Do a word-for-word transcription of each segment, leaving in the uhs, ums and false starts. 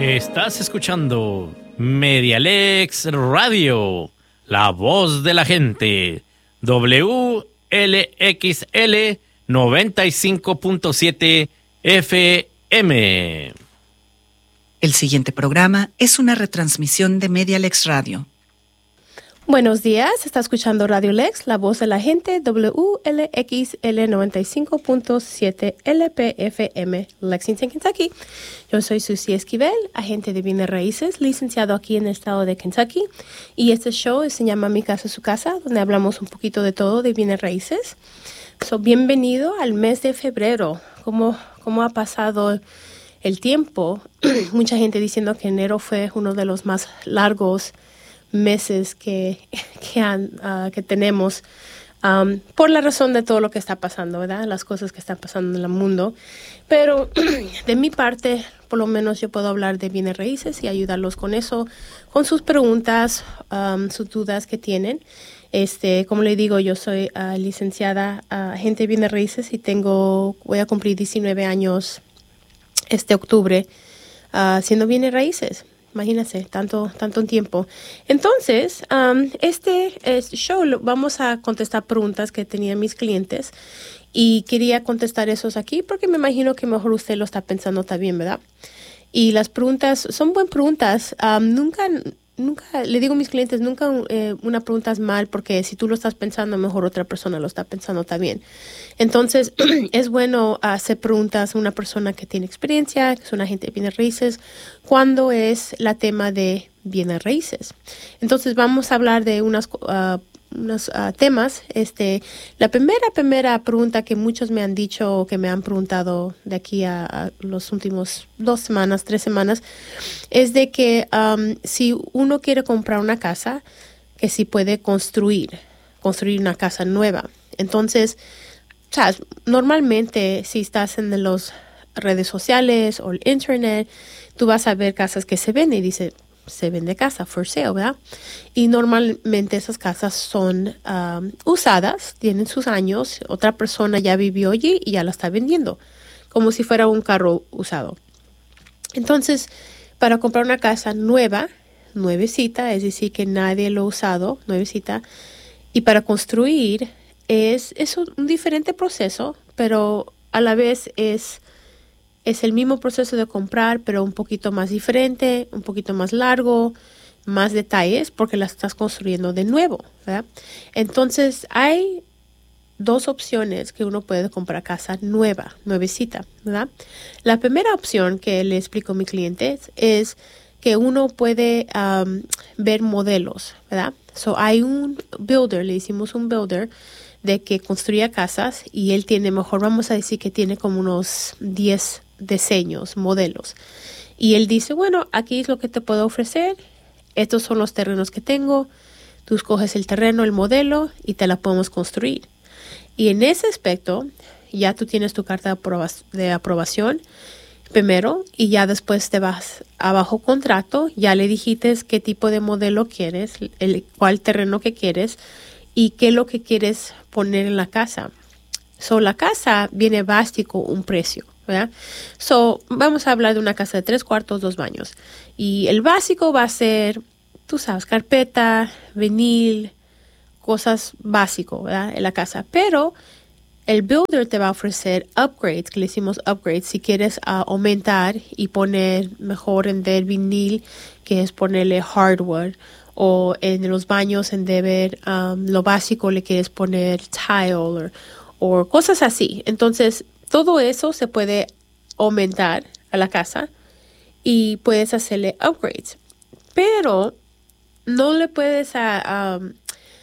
Estás escuchando Medialex Radio, la voz de la gente, W L X L noventa y cinco punto siete F M. El siguiente programa es una retransmisión de Medialex Radio. Buenos días, está escuchando Radio Lex, la voz de la gente, W L X L noventa y cinco punto siete L P F M, Lexington, Kentucky. Yo soy Susi Esquivel, agente de bienes raíces, licenciado aquí en el estado de Kentucky. Y este show se llama Mi Casa, Su Casa, donde hablamos un poquito de todo de bienes raíces. So, bienvenido al mes de febrero. ¿Cómo, cómo ha pasado el tiempo? Mucha gente diciendo que enero fue uno de los más largos meses que, que, han, uh, que tenemos um, por la razón de todo lo que está pasando, ¿verdad? Las cosas que están pasando en el mundo. Pero de mi parte, por lo menos yo puedo hablar de bienes raíces y ayudarlos con eso, con sus preguntas, um, sus dudas que tienen. Este, como le digo, yo soy uh, licenciada uh, agente de bienes raíces y tengo, voy a cumplir diecinueve años este octubre uh, haciendo bienes raíces. Imagínense, tanto, tanto tiempo. Entonces, um, este, este show lo, vamos a contestar preguntas que tenían mis clientes y quería contestar esos aquí porque me imagino que mejor usted lo está pensando también, ¿verdad? Y las preguntas son buenas preguntas. Um, nunca, nunca, le digo a mis clientes, nunca eh, una pregunta es mal porque si tú lo estás pensando, mejor otra persona lo está pensando también. Entonces, es bueno hacer preguntas a una persona que tiene experiencia, que es un agente de bienes raíces, cuando es la tema de bienes raíces. Entonces, vamos a hablar de unas, uh, unos uh, temas. Este, la primera, primera pregunta que muchos me han dicho o que me han preguntado de aquí a, a los últimos dos semanas, tres semanas, es de que um, si uno quiere comprar una casa, que si puede construir, construir una casa nueva. Entonces, o sea, normalmente si estás en las redes sociales o el internet, tú vas a ver casas que se venden y dice, se vende casa, for sale, ¿verdad? Y normalmente esas casas son um, usadas, tienen sus años, otra persona ya vivió allí y ya la está vendiendo, como si fuera un carro usado. Entonces, para comprar una casa nueva, nuevecita, es decir, que nadie lo ha usado, nuevecita, y para construir, Es, es un, un diferente proceso, pero a la vez es, es el mismo proceso de comprar, pero un poquito más diferente, un poquito más largo, más detalles, porque la estás construyendo de nuevo, ¿verdad? Entonces, hay dos opciones que uno puede comprar casa nueva, nuevecita, ¿verdad? La primera opción que le explico a mis clientes es que uno puede um, ver modelos, ¿verdad? So, hay un builder, le hicimos un builder, de que construía casas y él tiene, mejor vamos a decir que tiene como unos diez diseños, modelos. Y él dice, bueno, aquí es lo que te puedo ofrecer, estos son los terrenos que tengo, tú escoges el terreno, el modelo y te la podemos construir. Y en ese aspecto, ya tú tienes tu carta de, aproba- de aprobación primero y ya después te vas a bajo contrato, ya le dijiste qué tipo de modelo quieres, el, cuál terreno que quieres, y qué es lo que quieres poner en la casa. So, la casa viene básico un precio, ¿verdad? So, vamos a hablar de una casa de tres cuartos, dos baños. Y el básico va a ser, tú sabes, carpeta, vinil, cosas básicas, ¿verdad? En la casa. Pero el builder te va a ofrecer upgrades, que le decimos upgrades, si quieres uh, aumentar y poner mejor en del vinil, que es ponerle hardwood, o en los baños en de ver um, lo básico le quieres poner tile o, o cosas así. Entonces, todo eso se puede aumentar a la casa y puedes hacerle upgrades. Pero no le puedes, a, um,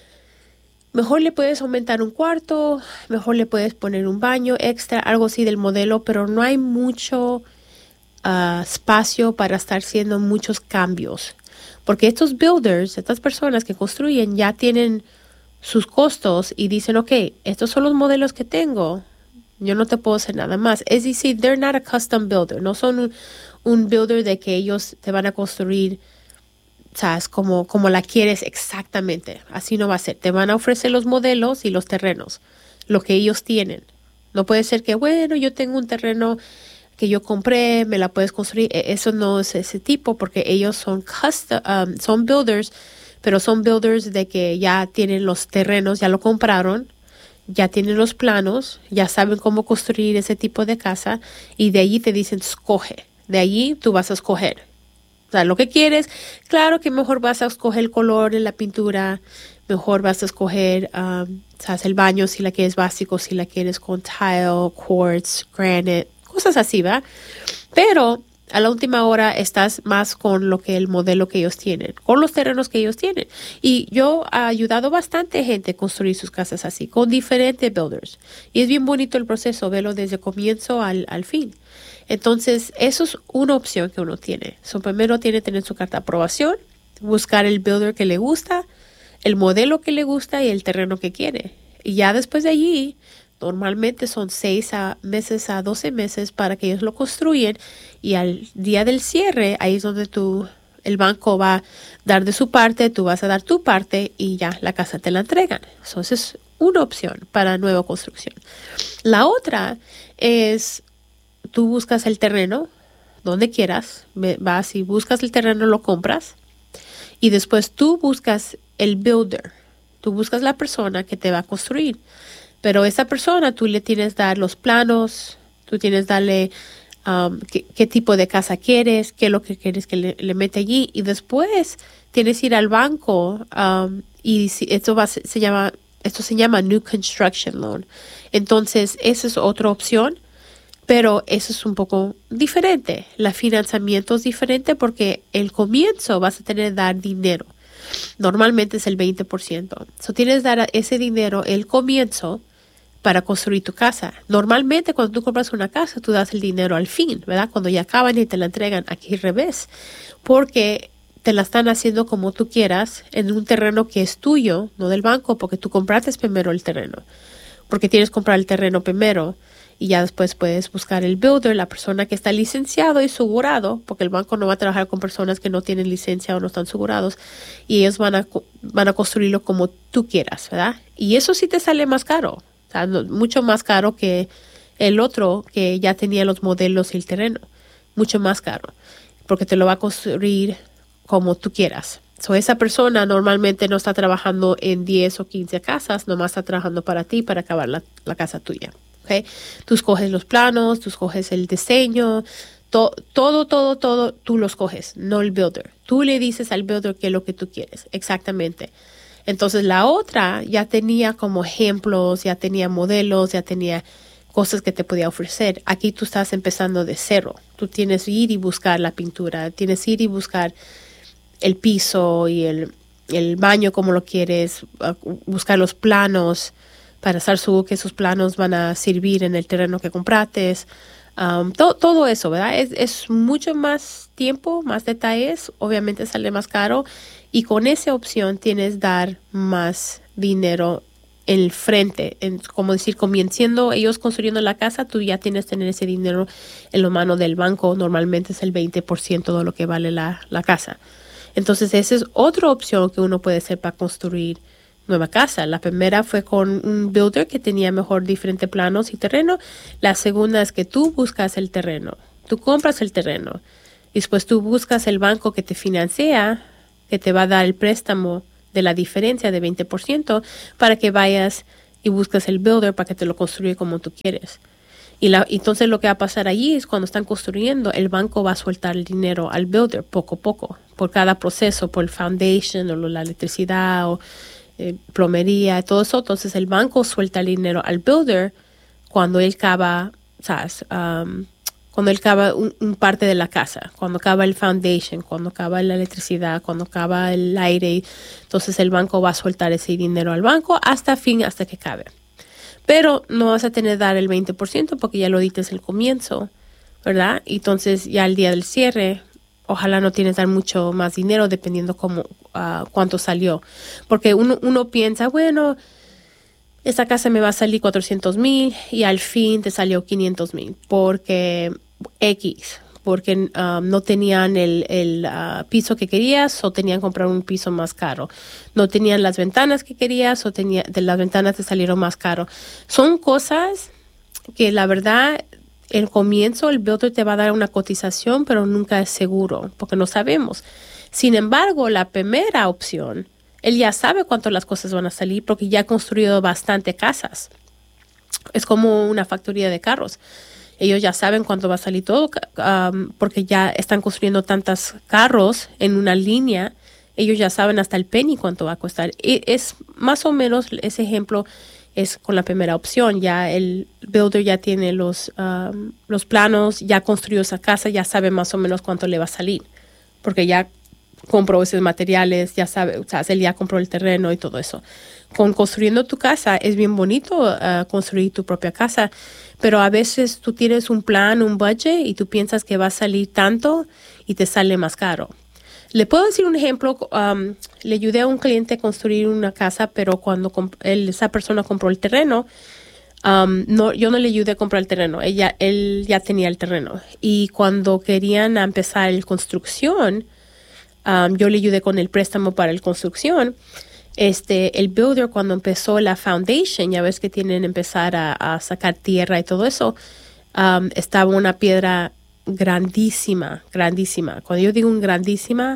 mejor le puedes aumentar un cuarto, mejor le puedes poner un baño extra, algo así del modelo, pero no hay mucho uh, espacio para estar haciendo muchos cambios. Porque estos builders, estas personas que construyen, ya tienen sus costos y dicen, ok, estos son los modelos que tengo, yo no te puedo hacer nada más. Es decir, they're not a custom builder, no son un, un builder de que ellos te van a construir, ¿sabes? Como, como la quieres exactamente. Así no va a ser. Te van a ofrecer los modelos y los terrenos, lo que ellos tienen. No puede ser que, bueno, yo tengo un terreno que yo compré, me la puedes construir. Eso no es ese tipo, porque ellos son custom, um, son builders, pero son builders de que ya tienen los terrenos, ya lo compraron, ya tienen los planos, ya saben cómo construir ese tipo de casa, y de allí te dicen, escoge. De allí tú vas a escoger. O sea, lo que quieres, claro que mejor vas a escoger el color en la pintura, mejor vas a escoger um, ¿sabes? El baño si la quieres básico, si la quieres con tile, quartz, granite, cosas así, ¿va? Pero a la última hora estás más con lo que el modelo que ellos tienen, con los terrenos que ellos tienen. Y yo he ayudado bastante gente a construir sus casas así, con diferentes builders. Y es bien bonito el proceso, verlo desde el comienzo al, al fin. Entonces, eso es una opción que uno tiene. So, primero tiene que tener su carta de aprobación, buscar el builder que le gusta, el modelo que le gusta y el terreno que quiere. Y ya después de allí, normalmente son seis a meses a doce meses para que ellos lo construyan, y al día del cierre, ahí es donde tú, el banco va a dar de su parte, tú vas a dar tu parte y ya la casa te la entregan. Entonces, es una opción para nueva construcción. La otra es, tú buscas el terreno donde quieras, vas y buscas el terreno, lo compras, y después tú buscas el builder, tú buscas la persona que te va a construir. Pero esa persona tú le tienes que dar los planos, tú tienes que darle um, qué, qué tipo de casa quieres, qué es lo que quieres que le, le mete allí. Y después tienes que ir al banco um, y si, esto, va, se llama, esto se llama New Construction Loan. Entonces, esa es otra opción, pero eso es un poco diferente. El financiamiento es diferente porque el comienzo vas a tener que dar dinero. Normalmente es el veinte por ciento. So, tienes que dar ese dinero el comienzo para construir tu casa. Normalmente cuando tú compras una casa, tú das el dinero al fin, ¿verdad? Cuando ya acaban y te la entregan, aquí al revés. Porque te la están haciendo como tú quieras en un terreno que es tuyo, no del banco, porque tú compraste primero el terreno. Porque tienes que comprar el terreno primero y ya después puedes buscar el builder, la persona que está licenciado y asegurado, porque el banco no va a trabajar con personas que no tienen licencia o no están asegurados, y ellos van a, van a construirlo como tú quieras, ¿verdad? Y eso sí te sale más caro, o sea, no, mucho más caro que el otro que ya tenía los modelos y el terreno, mucho más caro, porque te lo va a construir como tú quieras. So, esa persona normalmente no está trabajando en diez o quince casas, nomás está trabajando para ti, para acabar la, la casa tuya. Okay. Tú escoges los planos, tú escoges el diseño, to, todo, todo, todo, tú lo escoges, no el builder. Tú le dices al builder qué es lo que tú quieres, exactamente. Entonces la otra ya tenía como ejemplos, ya tenía modelos, ya tenía cosas que te podía ofrecer. Aquí tú estás empezando de cero. Tú tienes que ir y buscar la pintura, tienes que ir y buscar el piso y el, el baño como lo quieres, buscar los planos, para estar seguro que esos planos van a servir en el terreno que compraste. Um, to, todo eso, ¿verdad? Es, es mucho más tiempo, más detalles, obviamente sale más caro, y con esa opción tienes que dar más dinero en el frente, en, como decir, comienzando ellos construyendo la casa, tú ya tienes que tener ese dinero en la mano del banco, normalmente es el veinte por ciento de lo que vale la, la casa. Entonces esa es otra opción que uno puede hacer para construir nueva casa. La primera fue con un builder que tenía mejor diferentes planos y terreno. La segunda es que tú buscas el terreno, tú compras el terreno, y después tú buscas el banco que te financia, que te va a dar el préstamo de la diferencia de veinte por ciento para que vayas y buscas el builder para que te lo construya como tú quieres. Y la, entonces lo que va a pasar allí es cuando están construyendo, el banco va a soltar el dinero al builder poco a poco, por cada proceso, por el foundation o la electricidad o Eh, plomería, todo eso. Entonces el banco suelta el dinero al builder cuando él cava, ¿sabes? Um, cuando él cava un, un parte de la casa, cuando cava el foundation, cuando cava la electricidad, cuando cava el aire. Entonces el banco va a soltar ese dinero al banco hasta fin, hasta que cabe. Pero no vas a tener que dar el veinte por ciento porque ya lo dices el comienzo, ¿verdad? Entonces ya el día del cierre, ojalá no tienes que dar mucho más dinero dependiendo cómo, uh, cuánto salió. Porque uno, uno piensa, bueno, esta casa me va a salir cuatrocientos mil y al fin te salió quinientos mil porque X, porque um, no tenían el, el uh, piso que querías o tenían que comprar un piso más caro. No tenían las ventanas que querías o tenía, de las ventanas te salieron más caro. Son cosas que la verdad el comienzo el builder te va a dar una cotización, pero nunca es seguro, porque no sabemos. Sin embargo, la primera opción, él ya sabe cuánto las cosas van a salir porque ya ha construido bastante casas. Es como una factoría de carros. Ellos ya saben cuánto va a salir todo um, porque ya están construyendo tantos carros en una línea. Ellos ya saben hasta el penny cuánto va a costar. Y es más o menos ese ejemplo es con la primera opción. Ya el builder ya tiene los, um, los planos, ya construyó esa casa, ya sabe más o menos cuánto le va a salir. Porque ya compró esos materiales, ya sabe, o sea, él ya compró el terreno y todo eso. Con construyendo tu casa es bien bonito uh, construir tu propia casa, pero a veces tú tienes un plan, un budget y tú piensas que va a salir tanto y te sale más caro. Le puedo decir un ejemplo, um, le ayudé a un cliente a construir una casa, pero cuando comp- él, esa persona compró el terreno, um, no, yo no le ayudé a comprar el terreno, ella, él ya tenía el terreno. Y cuando querían empezar la construcción, um, yo le ayudé con el préstamo para la construcción. Este, el builder cuando empezó la foundation, ya ves que tienen que empezar a, a sacar tierra y todo eso, um, estaba una piedra grandísima, grandísima. Cuando yo digo un grandísima,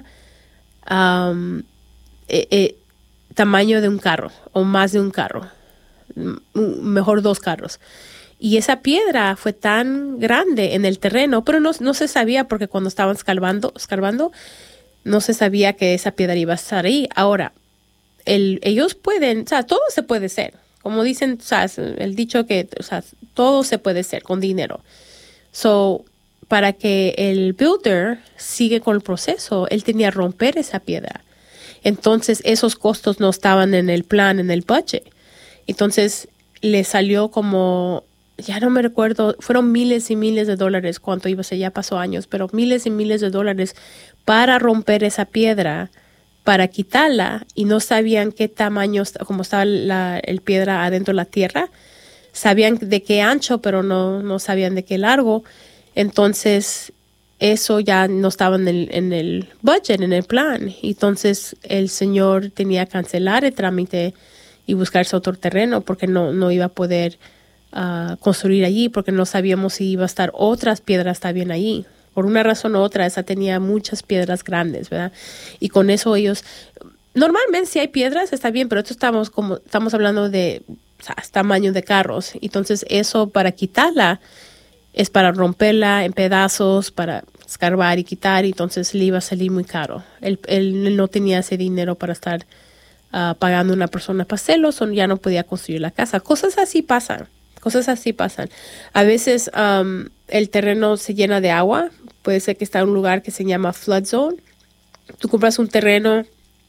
um, eh, eh, tamaño de un carro o más de un carro, M- mejor dos carros. Y esa piedra fue tan grande en el terreno, pero no, no se sabía porque cuando estaban escarbando, escarbando, no se sabía que esa piedra iba a estar ahí. Ahora, el, ellos pueden, o sea, todo se puede hacer. Como dicen, o sea, el dicho que, o sea, todo se puede hacer con dinero. So, para que el builder siga con el proceso, él tenía que romper esa piedra. Entonces, esos costos no estaban en el plan, en el budget. Entonces, le salió como, ya no me recuerdo, fueron miles y miles de dólares, cuánto iba a ser, ya pasó años, pero miles y miles de dólares para romper esa piedra, para quitarla, y no sabían qué tamaño, como estaba la el piedra adentro de la tierra. Sabían de qué ancho, pero no, no sabían de qué largo. Entonces, eso ya no estaba en el, en el budget, en el plan. Entonces, el señor tenía que cancelar el trámite y buscarse otro terreno porque no, no iba a poder uh, construir allí porque no sabíamos si iba a estar otras piedras también allí. Por una razón u otra, esa tenía muchas piedras grandes, ¿verdad? Y con eso ellos... Normalmente, si hay piedras, está bien, pero esto estamos, como, estamos hablando de o sea, tamaño de carros. Entonces, eso para quitarla es para romperla en pedazos, para escarbar y quitar, y entonces le iba a salir muy caro. Él, él no tenía ese dinero para estar uh, pagando a una persona para hacerlo, o ya no podía construir la casa. Cosas así pasan, cosas así pasan. A veces um, el terreno se llena de agua, puede ser que está en un lugar que se llama flood zone. Tú compras un terreno,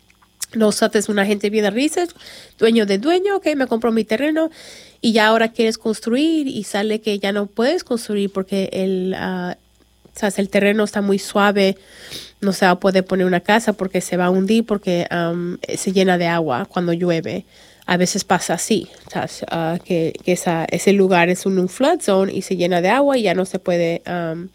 no haces un agente bien de raíces, dueño de dueño, ok, me compró mi terreno y ya ahora quieres construir y sale que ya no puedes construir porque el, uh, o sea, el terreno está muy suave, no se va a poder poner una casa porque se va a hundir porque um, se llena de agua cuando llueve. A veces pasa así, o sea, uh, que, que esa, ese lugar es un, un flood zone y se llena de agua y ya no se puede um,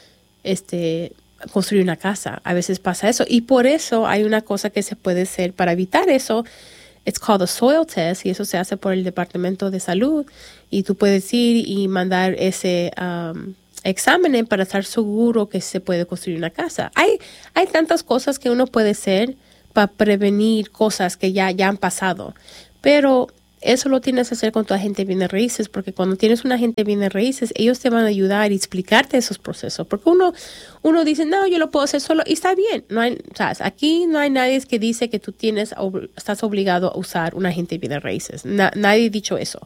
este construir una casa. A veces pasa eso. Y por eso hay una cosa que se puede hacer para evitar eso. It's called a soil test. Y eso se hace por el Departamento de Salud. Y tú puedes ir y mandar ese um, examen para estar seguro que se puede construir una casa. Hay, hay tantas cosas que uno puede hacer para prevenir cosas que ya, ya han pasado. Pero eso lo tienes que hacer con tu agente de bienes raíces, porque cuando tienes un agente de bienes raíces, ellos te van a ayudar y explicarte esos procesos. Porque uno, uno dice, no, yo lo puedo hacer solo, y está bien. No hay, o sea, aquí no hay nadie que dice que tú tienes, estás obligado a usar un agente de bienes raíces. Na, nadie ha dicho eso.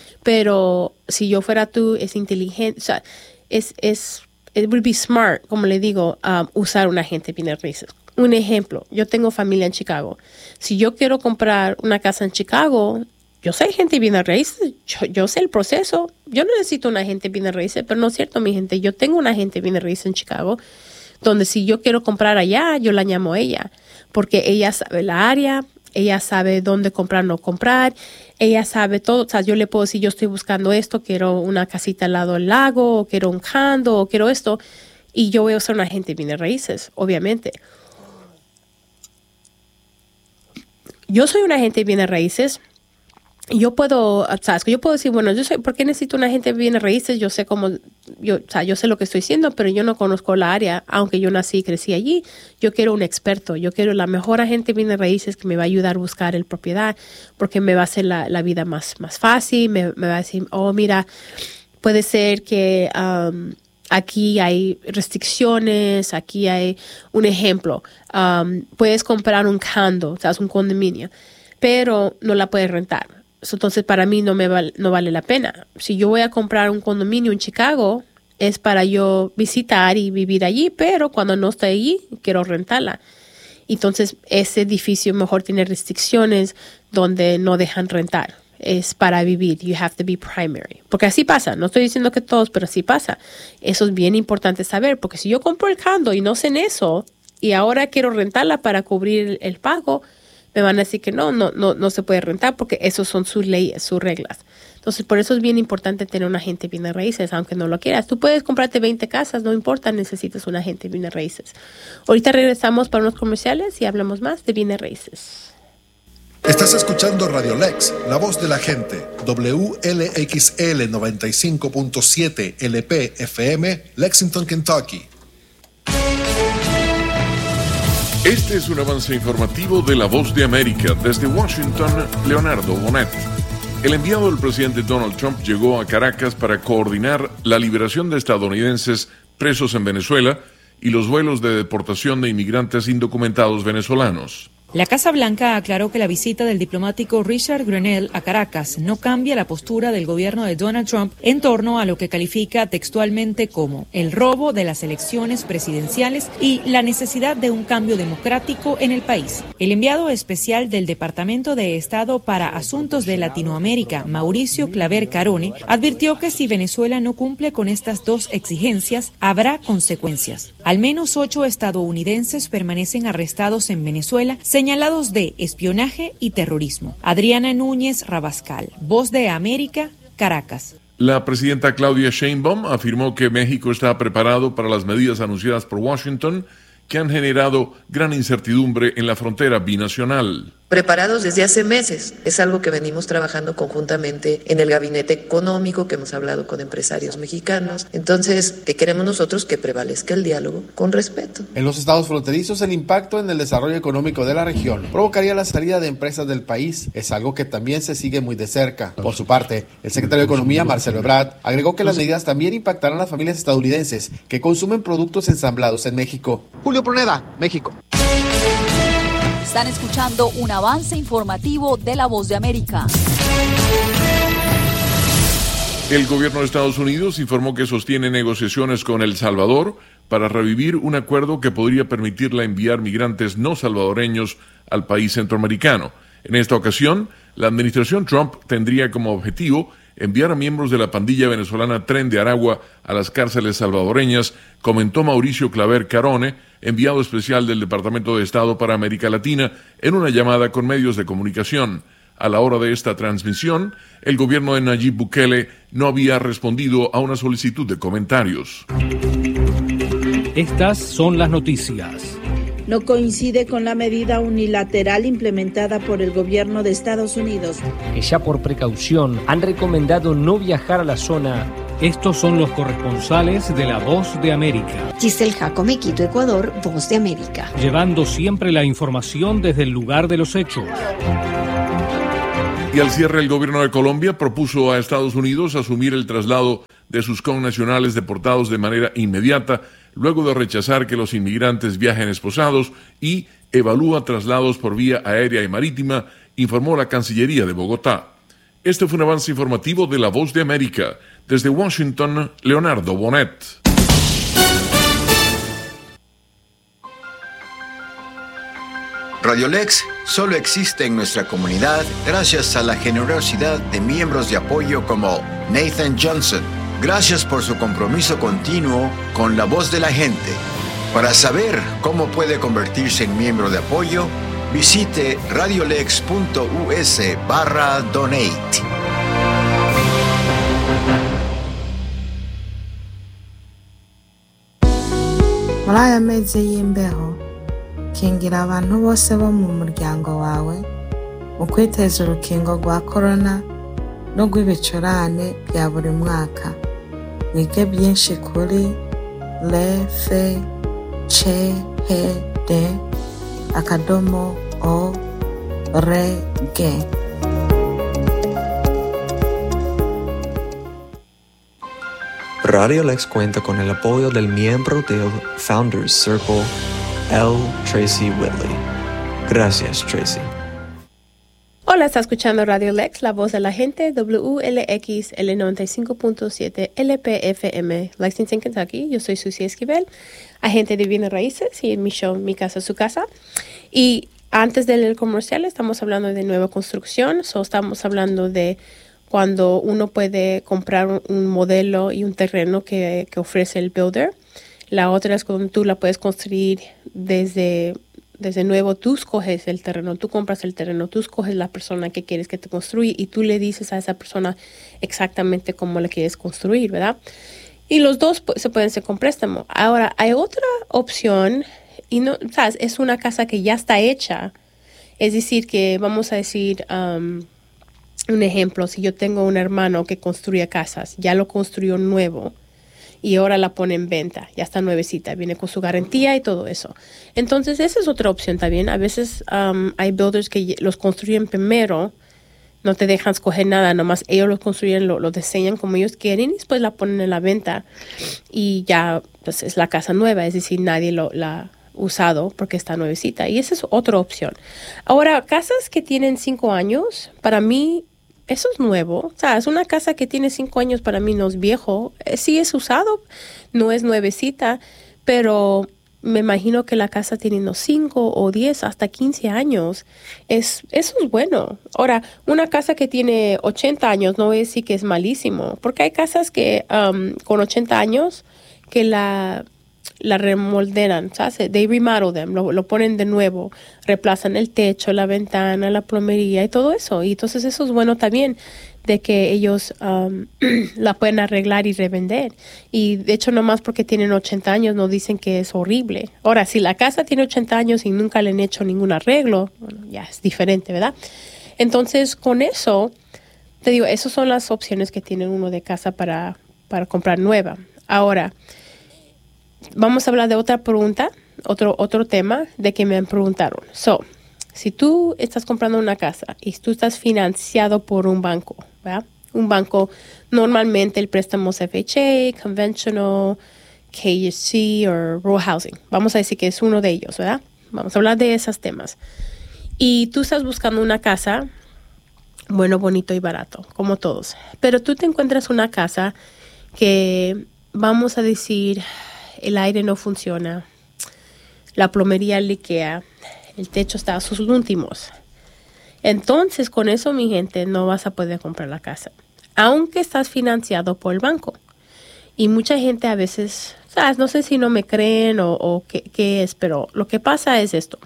Pero si yo fuera tú, es inteligente, o sea, es, es, it would be smart, como le digo, um, usar un agente de bienes raíces. Un ejemplo, yo tengo familia en Chicago. Si yo quiero comprar una casa en Chicago, yo soy agente de bienes raíces, yo, yo sé el proceso. Yo no necesito un agente de bienes raíces, pero no es cierto, mi gente. Yo tengo un agente de bienes raíces en Chicago, donde si yo quiero comprar allá, yo la llamo a ella, porque ella sabe la área, ella sabe dónde comprar, no comprar, ella sabe todo. O sea, yo le puedo decir, yo estoy buscando esto, quiero una casita al lado del lago, o quiero un condo, o quiero esto, y yo voy a usar un agente de bienes raíces, obviamente. Yo soy un agente de bienes raíces, yo puedo, sabes, yo puedo decir, bueno, yo sé, ¿por qué necesito una gente de bienes raíces? Yo sé cómo, yo, o sea, yo sé lo que estoy haciendo, pero yo no conozco la área, aunque yo nací y crecí allí. Yo quiero un experto, yo quiero la mejor agente de bienes raíces que me va a ayudar a buscar el propiedad, porque me va a hacer la, la vida más, más fácil, me, me va a decir, oh, mira, puede ser que um, aquí hay restricciones, aquí hay un ejemplo, um, puedes comprar un condo, o sea, un condominio, pero no la puedes rentar. Entonces, para mí no me vale, no vale la pena. Si yo voy a comprar un condominio en Chicago, es para yo visitar y vivir allí, pero cuando no estoy allí, quiero rentarla. Entonces, ese edificio mejor tiene restricciones donde no dejan rentar. Es para vivir. You have to be primary. Porque así pasa. No estoy diciendo que todos, pero así pasa. Eso es bien importante saber, porque si yo compro el condo y no sé en eso, y ahora quiero rentarla para cubrir el, el pago, me van a decir que no, no, no, no se puede rentar porque esos son sus leyes, sus reglas. Entonces, por eso es bien importante tener un agente de bienes raíces, aunque no lo quieras. Tú puedes comprarte veinte casas, no importa, necesitas un agente de bienes raíces. Ahorita regresamos para unos comerciales y hablamos más de bienes raíces. Estás escuchando Radio Lex, la voz de la gente, W L X L noventa y cinco punto siete L P F M, Lexington, Kentucky. Este es un avance informativo de La Voz de América. Desde Washington, Leonardo Bonet. El enviado del presidente Donald Trump llegó a Caracas para coordinar la liberación de estadounidenses presos en Venezuela y los vuelos de deportación de inmigrantes indocumentados venezolanos. La Casa Blanca aclaró que la visita del diplomático Richard Grenell a Caracas no cambia la postura del gobierno de Donald Trump en torno a lo que califica textualmente como el robo de las elecciones presidenciales y la necesidad de un cambio democrático en el país. El enviado especial del Departamento de Estado para Asuntos de Latinoamérica, Mauricio Claver Carone, advirtió que si Venezuela no cumple con estas dos exigencias, habrá consecuencias. Al menos ocho estadounidenses permanecen arrestados en Venezuela, señalados de espionaje y terrorismo. Adriana Núñez Rabascal, Voz de América, Caracas. La presidenta Claudia Sheinbaum afirmó que México está preparado para las medidas anunciadas por Washington, que han generado gran incertidumbre en la frontera binacional. Preparados desde hace meses. Es algo que venimos trabajando conjuntamente en el gabinete económico, que hemos hablado con empresarios mexicanos. Entonces, ¿qué queremos nosotros? Que prevalezca el diálogo con respeto. En los estados fronterizos, el impacto en el desarrollo económico de la región provocaría la salida de empresas del país. Es algo que también se sigue muy de cerca. Por su parte, el secretario de Economía, Marcelo Ebrard, agregó que las medidas también impactarán a las familias estadounidenses que consumen productos ensamblados en México. Julio Pruneda, México. Están escuchando un avance informativo de La Voz de América. El gobierno de Estados Unidos informó que sostiene negociaciones con El Salvador para revivir un acuerdo que podría permitirle enviar migrantes no salvadoreños al país centroamericano. En esta ocasión, la administración Trump tendría como objetivo enviar a miembros de la pandilla venezolana Tren de Aragua a las cárceles salvadoreñas, comentó Mauricio Claver Carone, enviado especial del Departamento de Estado para América Latina, en una llamada con medios de comunicación. A la hora de esta transmisión, el gobierno de Nayib Bukele no había respondido a una solicitud de comentarios. Estas son las noticias. No coincide con la medida unilateral implementada por el gobierno de Estados Unidos, que ya por precaución han recomendado no viajar a la zona. Estos son los corresponsales de La Voz de América. Giselle Jacome, Quito, Ecuador, Voz de América. Llevando siempre la información desde el lugar de los hechos. Y al cierre, el gobierno de Colombia propuso a Estados Unidos asumir el traslado de sus connacionales deportados de manera inmediata, luego de rechazar que los inmigrantes viajen esposados, y evalúa traslados por vía aérea y marítima, informó la Cancillería de Bogotá. Este fue un avance informativo de La Voz de América. Desde Washington, Leonardo Bonet. Radio Lex solo existe en nuestra comunidad gracias a la generosidad de miembros de apoyo como Nathan Johnson. Gracias por su compromiso continuo con la voz de la gente. Para saber cómo puede convertirse en miembro de apoyo, visite radiolex.us barra donate. Malaya meze y'imbeho kingira abantu bose bo mu muryango wawe mu kwiteza urukingo rwa korona no rw'ibicurane bya buri mwaka. Mwige byinshi kuri refe ce he de akadomo o rege. Radio Lex cuenta con el apoyo del miembro del Founders Circle, L. Tracy Whitley. Gracias, Tracy. Hola, está escuchando Radio Lex, la voz de la gente, W L X L noventa y cinco punto siete L P F M, Lexington, Kentucky. Yo soy Susie Esquivel, agente de bienes raíces, y en mi show, Mi Casa, Su Casa. Y antes del comercial estamos hablando de nueva construcción, so estamos hablando de cuando uno puede comprar un, un modelo y un terreno que, que ofrece el builder. La otra es cuando tú la puedes construir desde... Desde nuevo, tú escoges el terreno, tú compras el terreno, tú escoges la persona que quieres que te construya y tú le dices a esa persona exactamente cómo le quieres construir, ¿verdad? Y los dos pues, se pueden hacer con préstamo. Ahora, hay otra opción y no, ¿sabes? Es una casa que ya está hecha. Es decir, que vamos a decir, um, un ejemplo, si yo tengo un hermano que construye casas, ya lo construyó nuevo, y ahora la pone en venta, ya está nuevecita, viene con su garantía y todo eso. Entonces, esa es otra opción también. A veces um, hay builders que los construyen primero, no te dejan escoger nada, nomás ellos lo construyen, lo, lo diseñan como ellos quieren y después la ponen en la venta y ya pues, es la casa nueva, es decir, nadie lo, la ha usado porque está nuevecita. Y esa es otra opción. Ahora, casas que tienen cinco años, para mí, eso es nuevo. O sea, es una casa que tiene cinco años, para mí no es viejo. Sí es usado, no es nuevecita, pero me imagino que la casa tiene unos cinco o diez, hasta quince años. Es, eso es bueno. Ahora, una casa que tiene ochenta años no voy a decir que es malísimo, porque hay casas que um, con ochenta años que la... la remoldean, ¿sabes? They remodel them, lo, lo ponen de nuevo, reemplazan el techo, la ventana, la plomería y todo eso. Y entonces eso es bueno también, de que ellos um, la pueden arreglar y revender. Y de hecho, nomás porque tienen ochenta años no dicen que es horrible. Ahora, si la casa tiene ochenta años y nunca le han hecho ningún arreglo, bueno, ya es diferente, ¿verdad? Entonces, con eso, te digo, esas son las opciones que tiene uno de casa para, para comprar nueva. Ahora, vamos a hablar de otra pregunta, otro, otro tema de que me preguntaron. So, si tú estás comprando una casa y tú estás financiado por un banco, ¿verdad? Un banco, normalmente el préstamo es F H A, Conventional, K H C o Rural Housing. Vamos a decir que es uno de ellos, ¿verdad? Vamos a hablar de esos temas. Y tú estás buscando una casa, bueno, bonito y barato, como todos. Pero tú te encuentras una casa que, vamos a decir, el aire no funciona, la plomería liquea, el techo está a sus últimos. Entonces, con eso, mi gente, no vas a poder comprar la casa, aunque estás financiado por el banco. Y mucha gente a veces, ¿sabes? No sé si no me creen o, o qué, qué es, pero lo que pasa es esto.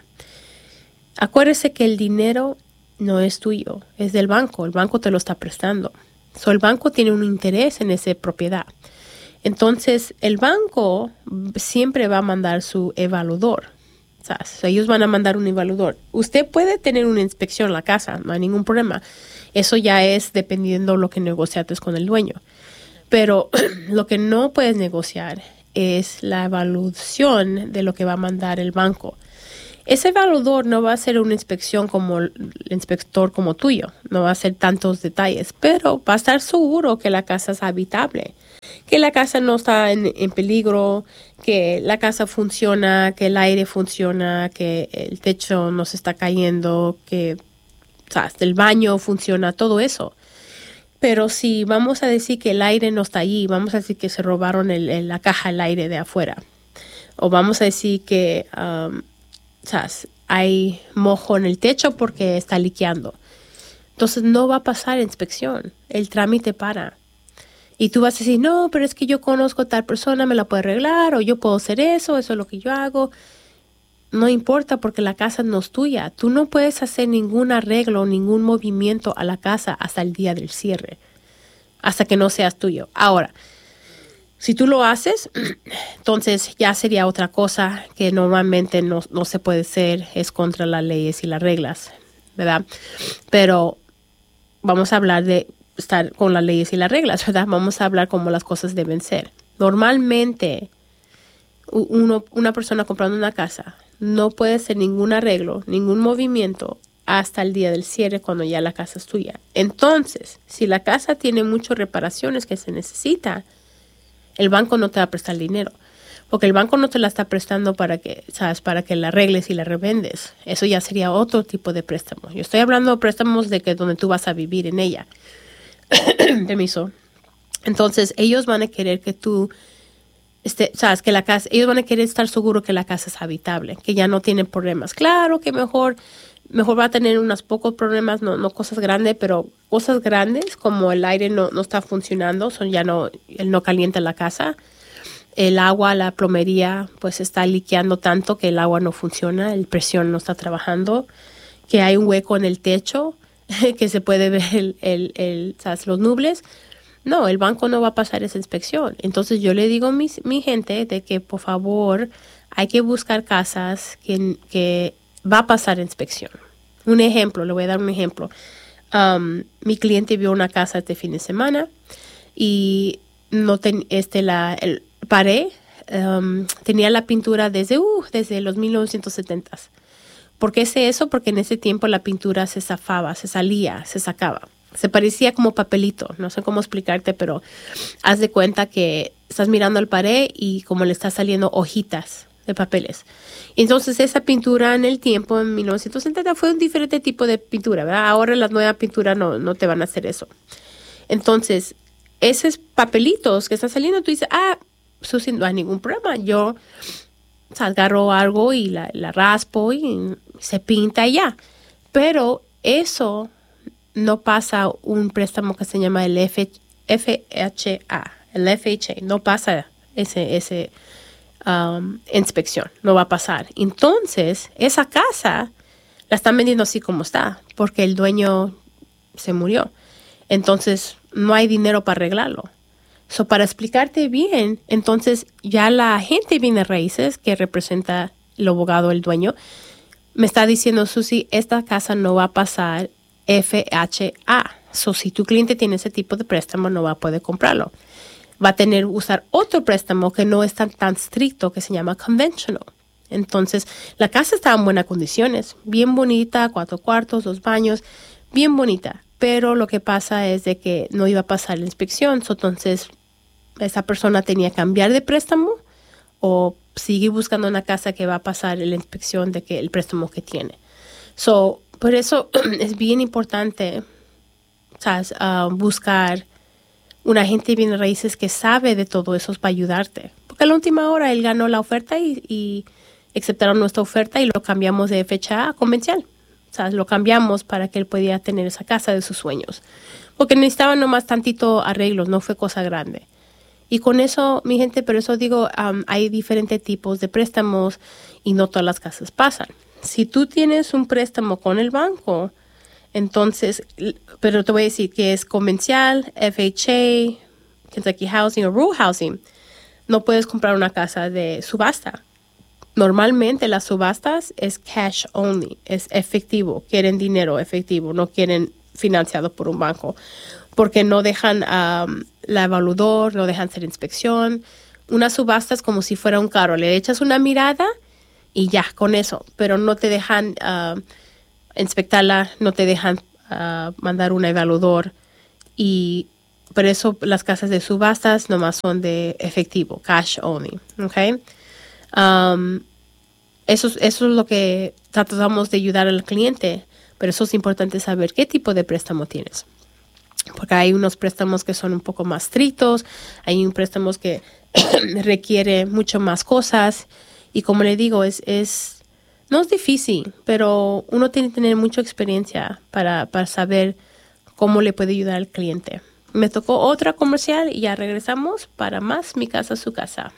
Acuérdese que el dinero no es tuyo, es del banco. El banco te lo está prestando. So, el banco tiene un interés en esa propiedad. Entonces, el banco siempre va a mandar su evaluador. O sea, ellos van a mandar un evaluador. Usted puede tener una inspección en la casa, no hay ningún problema. Eso ya es dependiendo lo que negociaste con el dueño. Pero lo que no puedes negociar es la evaluación de lo que va a mandar el banco. Ese evaluador no va a hacer una inspección como el inspector como tuyo, no va a hacer tantos detalles, pero va a estar seguro que la casa es habitable, que la casa no está en, en peligro, que la casa funciona, que el aire funciona, que el techo no se está cayendo, que o sea, el baño funciona, todo eso. Pero si vamos a decir que el aire no está allí, vamos a decir que se robaron el, el, la caja del aire de afuera, o vamos a decir que um, o sea, hay mojo en el techo porque está liqueando. Entonces no va a pasar inspección. El trámite para. Y tú vas a decir, no, pero es que yo conozco a tal persona, me la puede arreglar, o yo puedo hacer eso, eso es lo que yo hago. No importa porque la casa no es tuya. Tú no puedes hacer ningún arreglo, ningún movimiento a la casa hasta el día del cierre. Hasta que no seas tuyo. Ahora, si tú lo haces, entonces ya sería otra cosa que normalmente no, no se puede hacer, es contra las leyes y las reglas. ¿verdad? Pero vamos a hablar de estar con las leyes y las reglas, ¿verdad? Vamos a hablar cómo las cosas deben ser. Normalmente, uno, una persona comprando una casa no puede hacer ningún arreglo, ningún movimiento hasta el día del cierre cuando ya la casa es tuya. Entonces, si la casa tiene muchas reparaciones que se necesita, el banco no te va a prestar dinero. Porque el banco no te la está prestando para que, ¿sabes? Para que la arregles y la revendes. Eso ya sería otro tipo de préstamo. Yo estoy hablando de préstamos de que donde tú vas a vivir en ella. Permiso. Entonces, ellos van a querer que tú, este, ¿sabes? Que la casa, ellos van a querer estar seguros que la casa es habitable, que ya no tienen problemas. Claro que mejor, mejor va a tener unos pocos problemas, no, no cosas grandes, pero cosas grandes como el aire no, no está funcionando, son ya no, él no calienta la casa. El agua, la plomería, pues está liqueando tanto que el agua no funciona, el presión no está trabajando, que hay un hueco en el techo, que se puede ver el, el, el, ¿sabes? Los nubles. No, el banco no va a pasar esa inspección. Entonces yo le digo a mi, mi gente de que por favor hay que buscar casas que, que va a pasar inspección. Un ejemplo, le voy a dar un ejemplo. Um, mi cliente vio una casa este fin de semana y no ten, este, la... El, pared um, tenía la pintura desde, uh, desde los mil novecientos setenta. ¿Por qué sé eso? Porque en ese tiempo la pintura se zafaba, se salía, se sacaba. Se parecía como papelito. No sé cómo explicarte, pero haz de cuenta que estás mirando la pared y como le están saliendo hojitas de papeles. Entonces esa pintura en el tiempo, en mil novecientos setenta, fue un diferente tipo de pintura, ¿verdad? Ahora las nuevas pinturas no, no te van a hacer eso. Entonces, esos papelitos que están saliendo, tú dices, ah, Susi, no hay ningún problema. Yo o sea, agarro algo y la, la raspo y se pinta y ya. Pero eso no pasa un préstamo que se llama el F, F H A. El F H A no pasa ese, ese um, inspección. No va a pasar. Entonces, esa casa la están vendiendo así como está porque el dueño se murió. Entonces, no hay dinero para arreglarlo. So, para explicarte bien, entonces ya la agente de bienes raíces que representa el abogado, el dueño, me está diciendo, Susi, esta casa no va a pasar F H A. So, si tu cliente tiene ese tipo de préstamo, no va a poder comprarlo. Va a tener que usar otro préstamo que no es tan, tan estricto, que se llama conventional. Entonces, la casa estaba en buenas condiciones, bien bonita, cuatro cuartos, dos baños, bien bonita. Pero lo que pasa es de que no iba a pasar la inspección, so, entonces esa persona tenía que cambiar de préstamo o seguir buscando una casa que va a pasar la inspección de que el préstamo que tiene. So, por eso es bien importante, ¿sabes? Uh, buscar un agente de bienes raíces que sabe de todo eso para ayudarte. Porque a la última hora él ganó la oferta y, y aceptaron nuestra oferta y lo cambiamos de fecha a convencional. O sea, lo cambiamos para que él pudiera tener esa casa de sus sueños. Porque necesitaba nomás tantito arreglos, no fue cosa grande. Y con eso, mi gente, por eso digo, um, hay diferentes tipos de préstamos y no todas las casas pasan. Si tú tienes un préstamo con el banco, entonces, pero te voy a decir que es convencional, F H A, Kentucky Housing o Rural Housing, no puedes comprar una casa de subasta. Normalmente las subastas es cash only, es efectivo, quieren dinero efectivo, no quieren financiado por un banco, porque no dejan um, la evaluador, no dejan hacer inspección. Una subasta es como si fuera un carro, le echas una mirada y ya, con eso, pero no te dejan uh, inspectarla, no te dejan uh, mandar un evaluador y por eso las casas de subastas nomás son de efectivo, cash only, ¿ok? Um, eso, eso es lo que tratamos de ayudar al cliente, pero eso es importante saber qué tipo de préstamo tienes. Porque hay unos préstamos que son un poco más estrictos, hay un préstamos que requiere mucho más cosas y como le digo, es, es no es difícil, pero uno tiene que tener mucha experiencia para, para saber cómo le puede ayudar al cliente. Me tocó otra comercial y ya regresamos para más Mi Casa, Su Casa.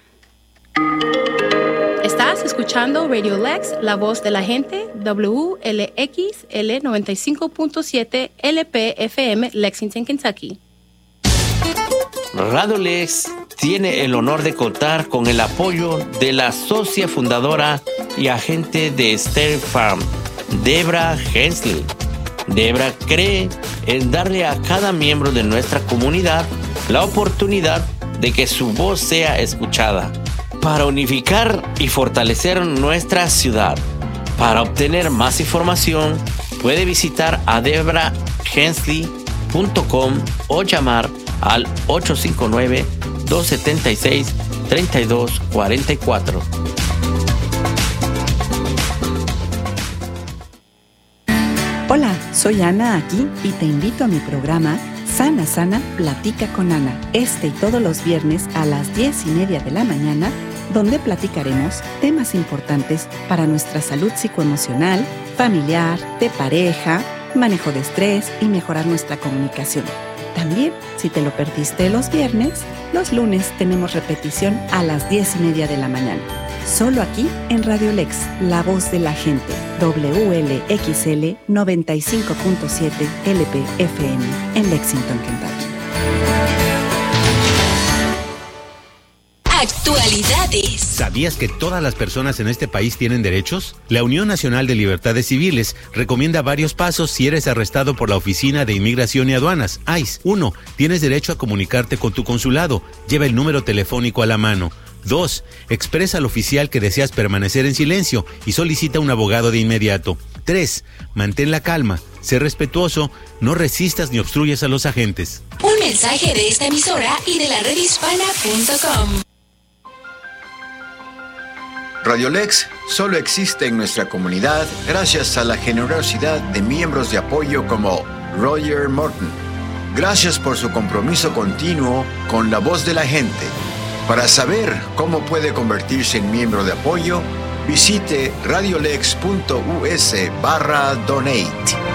Estás escuchando Radio Lex, la voz de la gente, W L X L noventa y cinco punto siete L P F M, Lexington, Kentucky. Radio Lex tiene el honor de contar con el apoyo de la socia fundadora y agente de State Farm, Debra Hensley. Debra cree en darle a cada miembro de nuestra comunidad la oportunidad de que su voz sea escuchada, para unificar y fortalecer nuestra ciudad. Para obtener más información, puede visitar a debra hensley punto com o llamar al ocho cinco nueve, dos siete seis, tres dos cuatro cuatro. Hola, soy Ana aquí y te invito a mi programa Sana Sana Platica con Ana, este y todos los viernes a las diez y media de la mañana, donde platicaremos temas importantes para nuestra salud psicoemocional, familiar, de pareja, manejo de estrés y mejorar nuestra comunicación. También, si te lo perdiste los viernes, los lunes tenemos repetición a las diez y media de la mañana. Solo aquí en Radio Lex, la voz de la gente, W L X L noventa y cinco punto siete L P F M en Lexington, Kentucky. Actualidades. ¿Sabías que todas las personas en este país tienen derechos? La Unión Nacional de Libertades Civiles recomienda varios pasos si eres arrestado por la Oficina de Inmigración y Aduanas, I C E. uno. Tienes derecho a comunicarte con tu consulado. Lleva el número telefónico a la mano. dos. Expresa al oficial que deseas permanecer en silencio y solicita un abogado de inmediato. tres. Mantén la calma. Sé respetuoso. No resistas ni obstruyas a los agentes. Un mensaje de esta emisora y de la red hispana punto com. Radio Lex solo existe en nuestra comunidad gracias a la generosidad de miembros de apoyo como Roger Morton. Gracias por su compromiso continuo con la voz de la gente. Para saber cómo puede convertirse en miembro de apoyo, visite radiolex punto us barra donate.